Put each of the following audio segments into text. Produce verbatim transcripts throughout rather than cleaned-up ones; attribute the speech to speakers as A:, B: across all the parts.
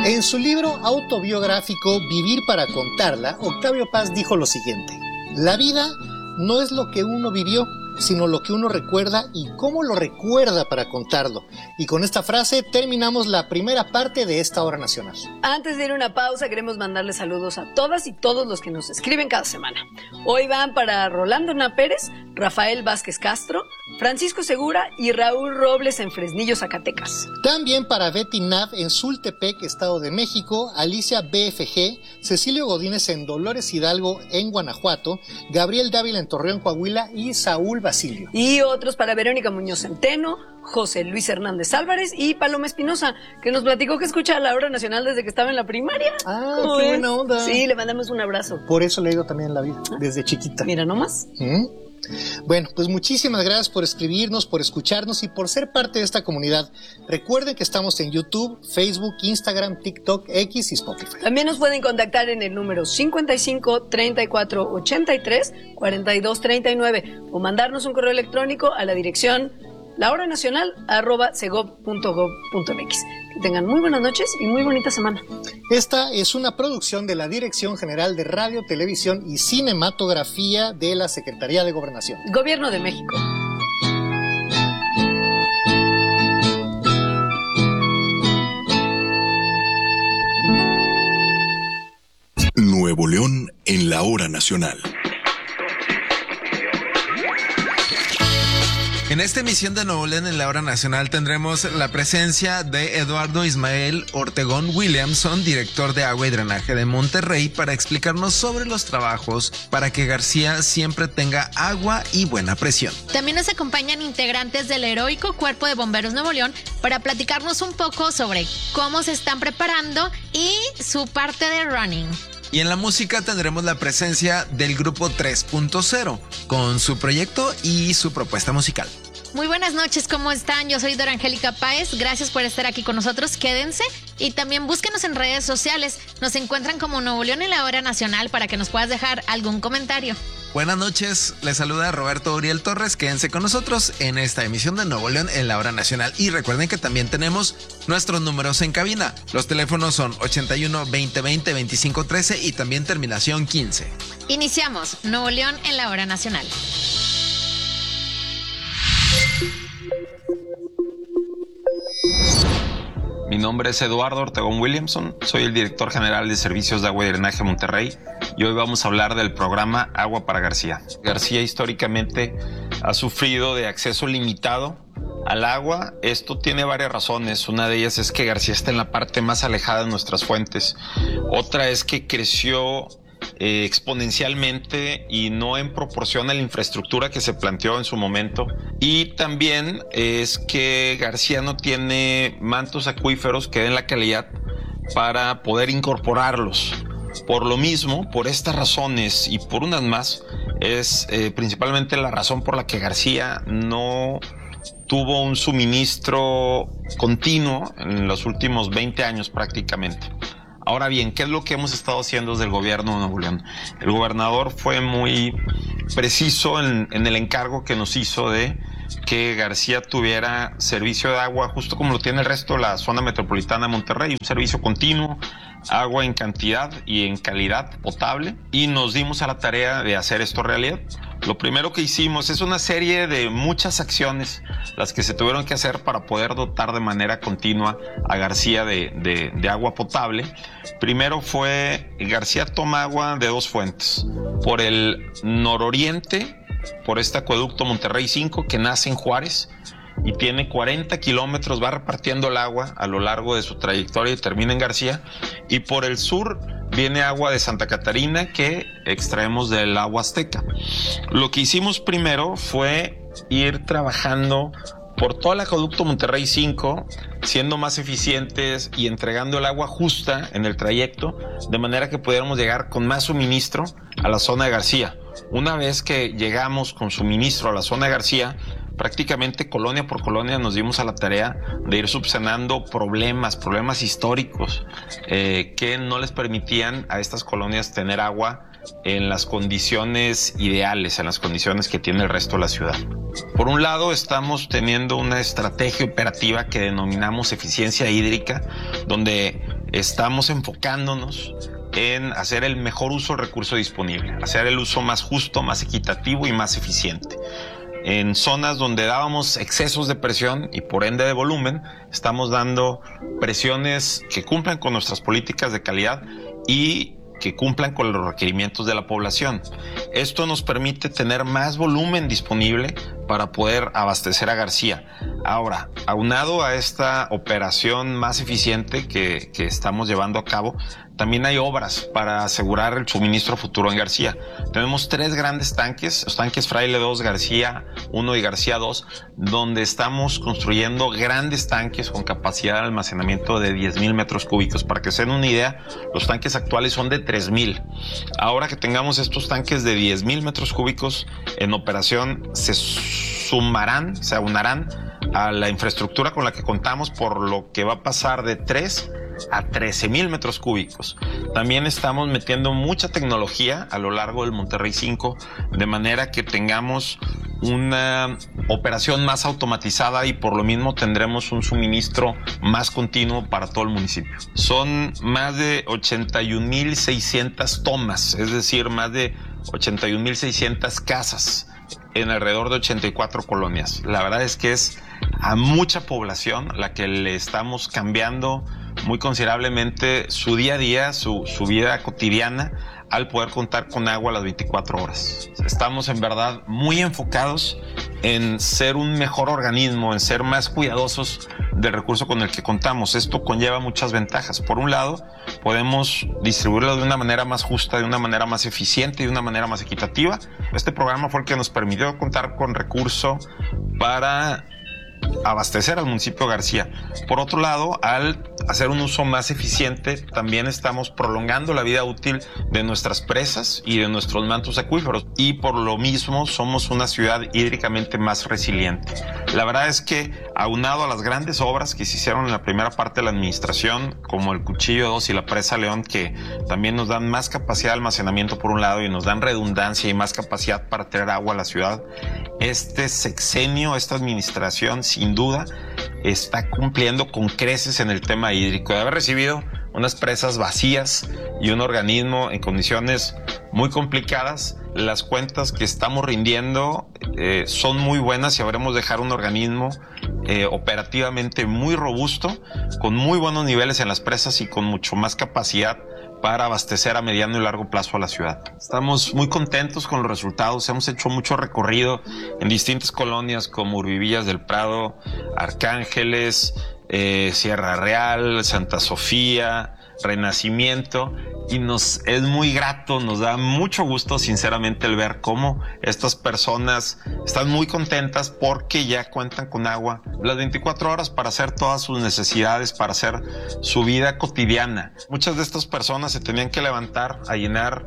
A: En su libro autobiográfico Vivir para contarla, Octavio Paz dijo lo siguiente: la vida no es lo que uno vivió, sino lo que uno recuerda y cómo lo recuerda para contarlo. Y con esta frase terminamos la primera parte de esta Hora Nacional.
B: Antes de ir a una pausa, queremos mandarle saludos a todas y todos los que nos escriben cada semana. Hoy van para Rolando Na Pérez, Rafael Vázquez Castro, Francisco Segura y Raúl Robles en Fresnillo, Zacatecas.
A: También para Betty Nav en Sultepec, Estado de México, Alicia B F G, Cecilio Godínez en Dolores Hidalgo en Guanajuato, Gabriel Dávila en Torreón, Coahuila y Saúl Basilio.
B: Y otros para Verónica Muñoz Centeno, José Luis Hernández Álvarez y Paloma Espinosa, que nos platicó que escucha la Hora Nacional desde que estaba en la primaria.
A: Ah, qué ves? Buena onda.
B: Sí, le mandamos un abrazo.
A: Por eso le he ido también en la vida, desde chiquita.
B: Mira nomás.
A: ¿Mm? Bueno, pues muchísimas gracias por escribirnos, por escucharnos y por ser parte de esta comunidad. Recuerden que estamos en YouTube, Facebook, Instagram, TikTok, X y Spotify.
B: También nos pueden contactar en el número cincuenta y cinco, treinta y cuatro, ochenta y tres, cuarenta y dos, treinta y nueve o mandarnos un correo electrónico a la dirección lahoranacional arroba segov punto gov punto mx. Que tengan muy buenas noches y muy bonita semana.
A: Esta es una producción de la Dirección General de Radio, Televisión y Cinematografía de la Secretaría de Gobernación.
B: Gobierno de México.
C: Nuevo León en la Hora Nacional.
D: En esta emisión de Nuevo León en la Hora Nacional tendremos la presencia de Eduardo Ismael Ortegón Williamson, director de Agua y Drenaje de Monterrey, para explicarnos sobre los trabajos para que García siempre tenga agua y buena presión.
E: También nos acompañan integrantes del heroico Cuerpo de Bomberos Nuevo León para platicarnos un poco sobre cómo se están preparando y su parte de running.
D: Y en la música tendremos la presencia del grupo tres punto cero con su proyecto y su propuesta musical.
E: Muy buenas noches, ¿cómo están? Yo soy Dora Angélica Páez, gracias por estar aquí con nosotros, quédense y también búsquenos en redes sociales, nos encuentran como Nuevo León en la Hora Nacional para que nos puedas dejar algún comentario.
D: Buenas noches, les saluda Roberto Uriel Torres, quédense con nosotros en esta emisión de Nuevo León en la Hora Nacional y recuerden que también tenemos nuestros números en cabina, los teléfonos son ochenta y uno, veinte, veinte, veinticinco, trece y también terminación quince.
E: Iniciamos Nuevo León en la Hora Nacional.
F: Mi nombre es Eduardo Ortegón Williamson, soy el director general de Servicios de Agua y Drenaje Monterrey y hoy vamos a hablar del programa Agua para García. García históricamente ha sufrido de acceso limitado al agua. Esto tiene varias razones. Una de ellas es que García está en la parte más alejada de nuestras fuentes. Otra es que creció Eh, exponencialmente y no en proporción a la infraestructura que se planteó en su momento. Y también es que García no tiene mantos acuíferos que den la calidad para poder incorporarlos. Por lo mismo, por estas razones y por unas más, es eh, principalmente la razón por la que García no tuvo un suministro continuo en los últimos veinte años prácticamente. Ahora bien, ¿qué es lo que hemos estado haciendo desde el gobierno de Nuevo León? El gobernador fue muy preciso en, en el encargo que nos hizo de que García tuviera servicio de agua, justo como lo tiene el resto de la zona metropolitana de Monterrey, un servicio continuo, agua en cantidad y en calidad potable, y nos dimos a la tarea de hacer esto realidad. Lo primero que hicimos es una serie de muchas acciones las que se tuvieron que hacer para poder dotar de manera continua a García de, de, de agua potable. Primero fue, García toma agua de dos fuentes, por el nororiente, por este acueducto Monterrey cinco que nace en Juárez y tiene cuarenta kilómetros, va repartiendo el agua a lo largo de su trayectoria y termina en García, y por el sur viene agua de Santa Catarina que extraemos del agua azteca. Lo que hicimos primero fue ir trabajando por todo el acueducto Monterrey cinco, siendo más eficientes y entregando el agua justa en el trayecto, de manera que pudiéramos llegar con más suministro a la zona de García. Una vez que llegamos con suministro a la zona de García, prácticamente colonia por colonia nos dimos a la tarea de ir subsanando problemas, problemas históricos eh, que no les permitían a estas colonias tener agua en las condiciones ideales, en las condiciones que tiene el resto de la ciudad. Por un lado, estamos teniendo una estrategia operativa que denominamos eficiencia hídrica, donde estamos enfocándonos en hacer el mejor uso del recurso disponible, hacer el uso más justo, más equitativo y más eficiente. En zonas donde dábamos excesos de presión y por ende de volumen, estamos dando presiones que cumplan con nuestras políticas de calidad y que cumplan con los requerimientos de la población. Esto nos permite tener más volumen disponible para poder abastecer a García. Ahora, aunado a esta operación más eficiente que, que estamos llevando a cabo, también hay obras para asegurar el suministro futuro en García. Tenemos tres grandes tanques, los tanques Fraile dos, García uno y García dos, donde estamos construyendo grandes tanques con capacidad de almacenamiento de diez mil metros cúbicos. Para que se den una idea, los tanques actuales son de tres mil. Ahora que tengamos estos tanques de diez mil metros cúbicos en operación, se sumarán, se aunarán a la infraestructura con la que contamos, por lo que va a pasar de tres a trece mil metros cúbicos. También estamos metiendo mucha tecnología a lo largo del Monterrey cinco, de manera que tengamos una operación más automatizada y por lo mismo tendremos un suministro más continuo para todo el municipio. Son más de ochenta y un mil seiscientas tomas, es decir, más de ochenta y un mil seiscientas casas en alrededor de ochenta y cuatro colonias. La verdad es que es a mucha población la que le estamos cambiando muy considerablemente su día a día, su, su vida cotidiana, al poder contar con agua a las veinticuatro horas. Estamos en verdad muy enfocados en ser un mejor organismo, en ser más cuidadosos del recurso con el que contamos. Esto conlleva muchas ventajas. Por un lado, podemos distribuirlo de una manera más justa, de una manera más eficiente y de una manera más equitativa. Este programa fue el que nos permitió contar con recurso para abastecer al municipio de García. Por otro lado, al hacer un uso más eficiente, también estamos prolongando la vida útil de nuestras presas y de nuestros mantos acuíferos, y por lo mismo somos una ciudad hídricamente más resiliente. La verdad es que, aunado a las grandes obras que se hicieron en la primera parte de la administración, como el Cuchillo dos y la Presa León, que también nos dan más capacidad de almacenamiento por un lado y nos dan redundancia y más capacidad para traer agua a la ciudad, este sexenio, esta administración, sin duda, está cumpliendo con creces en el tema hídrico. De haber recibido unas presas vacías y un organismo en condiciones muy complicadas, las cuentas que estamos rindiendo eh, son muy buenas y habremos de dejar un organismo eh, operativamente muy robusto, con muy buenos niveles en las presas y con mucho más capacidad para abastecer a mediano y largo plazo a la ciudad. Estamos muy contentos con los resultados. Hemos hecho mucho recorrido en distintas colonias como Urbivillas del Prado, Arcángeles, eh, Sierra Real, Santa Sofía, Renacimiento, y nos es muy grato, nos da mucho gusto sinceramente el ver cómo estas personas están muy contentas porque ya cuentan con agua las veinticuatro horas para hacer todas sus necesidades, para hacer su vida cotidiana. Muchas de estas personas se tenían que levantar a llenar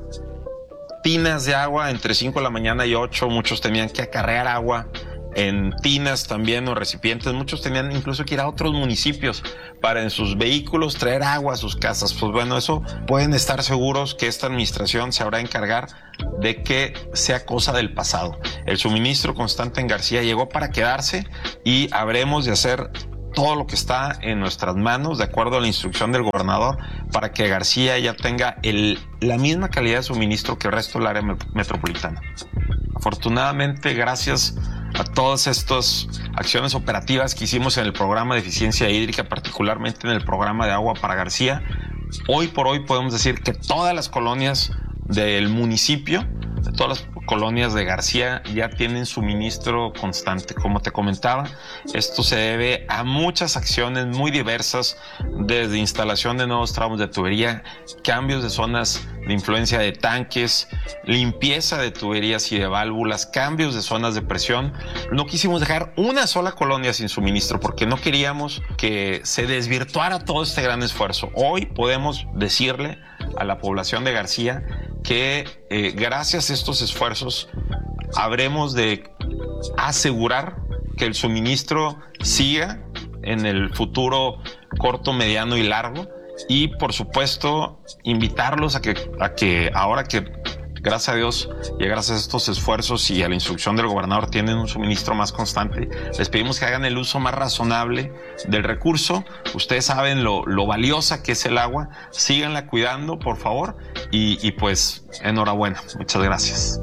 F: tinas de agua entre cinco de la mañana y ocho, muchos tenían que acarrear agua en tinas también o recipientes, muchos tenían incluso que ir a otros municipios para en sus vehículos traer agua a sus casas. Pues bueno, eso pueden estar seguros que esta administración se habrá de encargar de que sea cosa del pasado. El suministro constante en García llegó para quedarse y habremos de hacer todo lo que está en nuestras manos, de acuerdo a la instrucción del gobernador, para que García ya tenga el, la misma calidad de suministro que el resto del área metropolitana. Afortunadamente, gracias a todas estas acciones operativas que hicimos en el programa de eficiencia hídrica, particularmente en el programa de agua para García, hoy por hoy podemos decir que todas las colonias del municipio, de todas las colonias de García, ya tienen suministro constante. Como te comentaba, esto se debe a muchas acciones muy diversas, desde instalación de nuevos tramos de tubería, cambios de zonas de influencia de tanques, limpieza de tuberías y de válvulas, cambios de zonas de presión. No quisimos dejar una sola colonia sin suministro porque no queríamos que se desvirtuara todo este gran esfuerzo. Hoy podemos decirle a la población de García que eh, gracias a estos esfuerzos habremos de asegurar que el suministro siga en el futuro corto, mediano y largo, y por supuesto invitarlos a que, a que ahora que Gracias a Dios y gracias a estos esfuerzos y a la instrucción del gobernador tienen un suministro más constante. Les pedimos que hagan el uso más razonable del recurso. Ustedes saben lo, lo valiosa que es el agua. Síganla cuidando, por favor. Y, y pues, enhorabuena. Muchas gracias.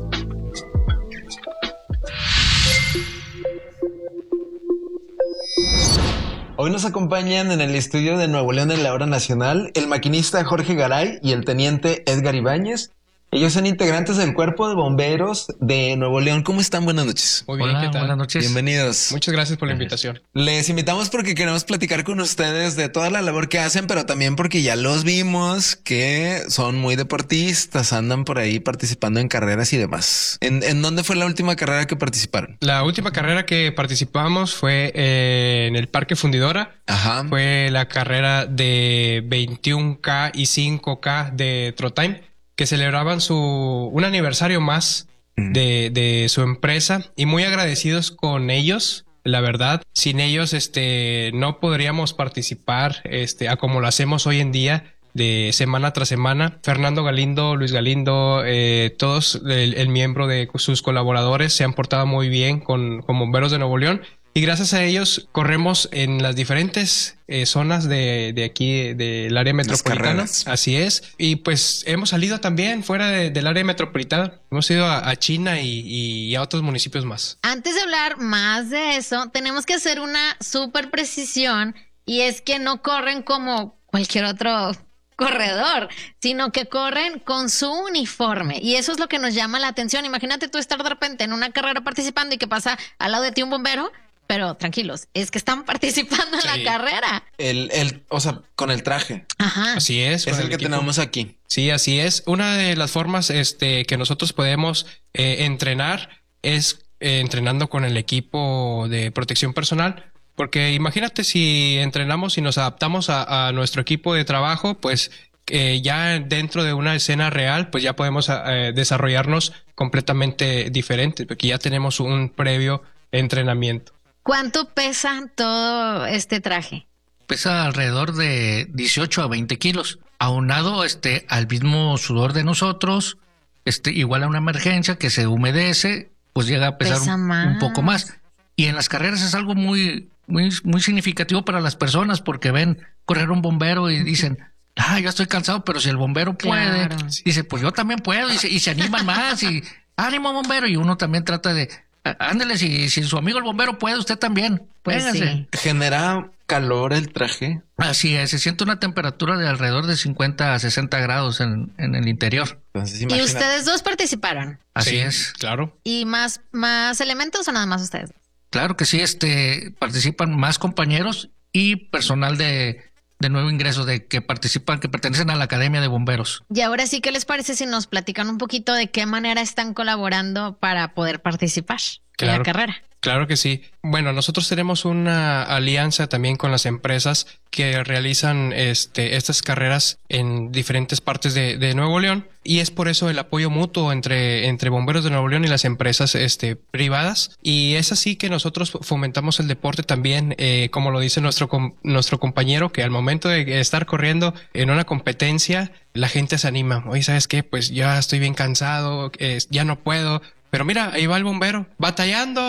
D: Hoy nos acompañan en el estudio de Nuevo León en la Hora Nacional el maquinista Jorge Garay y el teniente Edgar Ibáñez. Ellos son integrantes del Cuerpo de Bomberos de Nuevo León. ¿Cómo están? Buenas noches.
G: Muy bien,
H: Hola,
G: ¿qué tal?
H: buenas noches.
D: Bienvenidos.
G: Muchas gracias por la invitación.
D: Les invitamos porque queremos platicar con ustedes de toda la labor que hacen, pero también porque ya los vimos que son muy deportistas, andan por ahí participando en carreras y demás. ¿En, en dónde fue la última carrera que participaron?
G: La última carrera que participamos fue eh, en el Parque Fundidora.
D: Ajá.
G: Fue la carrera de veintiuno K y cinco K de Trotime, que celebraban su un aniversario más de, de su empresa y muy agradecidos con ellos. La verdad, sin ellos este no podríamos participar este a como lo hacemos hoy en día de semana tras semana. Fernando Galindo, Luis Galindo, eh, todos el, el miembro de sus colaboradores se han portado muy bien con, con Bomberos de Nuevo León. Y gracias a ellos corremos en las diferentes eh, zonas de, de aquí, del área metropolitana. Así es. Y pues hemos salido también fuera de, del área metropolitana. Hemos ido a, a China y, y a otros municipios más.
E: Antes de hablar más de eso, tenemos que hacer una súper precisión y es que no corren como cualquier otro corredor, sino que corren con su uniforme y eso es lo que nos llama la atención. Imagínate tú estar de repente en una carrera participando y que pasa al lado de ti un bombero. Pero tranquilos, es que están participando en
G: Sí.
E: la carrera.
D: El, el, o sea, con el traje.
E: Ajá.
G: Así es.
D: Es
G: con
D: el que
G: equipo.
D: tenemos aquí.
G: Sí, así es. Una de las formas este, que nosotros podemos eh, entrenar es eh, entrenando con el equipo de protección personal. Porque imagínate si entrenamos y nos adaptamos a, a nuestro equipo de trabajo, pues eh, ya dentro de una escena real, pues ya podemos eh, desarrollarnos completamente diferente, porque ya tenemos un previo entrenamiento.
E: ¿Cuánto pesa todo este traje?
H: Pesa alrededor de dieciocho a veinte kilos, aunado este, al mismo sudor de nosotros, este, igual a una emergencia que se humedece, pues llega a pesar
E: Pesa
H: un,
E: más.
H: un poco más. Y en las carreras es algo muy, muy, muy significativo para las personas porque ven correr un bombero y dicen, ah, yo estoy cansado, pero si el bombero puede,
E: Claro.
H: dice, pues yo también puedo, y se, y se animan más, y ánimo bombero, y uno también trata de, ándale, si, si su amigo el bombero puede, usted también.
E: Pues
H: Véngase.
E: sí.
D: ¿Genera calor el traje?
H: Así es, se siente una temperatura de alrededor de cincuenta a sesenta grados en, en el interior.
D: Entonces,
E: Y
D: imagínate.
E: ustedes dos participaron.
H: Así
G: Sí,
H: es.
G: Claro.
E: ¿Y más, más elementos o nada más ustedes?
H: Claro que sí, este, participan más compañeros y personal de, de nuevo ingreso, de que participan, que pertenecen a la Academia de Bomberos.
E: Y ahora sí, ¿qué les parece si nos platican un poquito de qué manera están colaborando para poder participar en la
G: Claro.
E: carrera?
G: Claro que sí. Bueno, nosotros tenemos una alianza también con las empresas que realizan este, estas carreras en diferentes partes de, de Nuevo León y es por eso el apoyo mutuo entre, entre Bomberos de Nuevo León y las empresas este, privadas. Y es así que nosotros fomentamos el deporte también, eh, como lo dice nuestro, com- nuestro compañero, que al momento de estar corriendo en una competencia, la gente se anima. Oye, ¿sabes qué? Pues ya estoy bien cansado, eh, ya no puedo. Pero mira, ahí va el bombero, batallando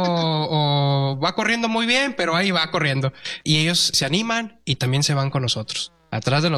G: o, o va corriendo muy bien, pero ahí va corriendo. Y ellos se animan y también se van con nosotros. Atrás de nosotros.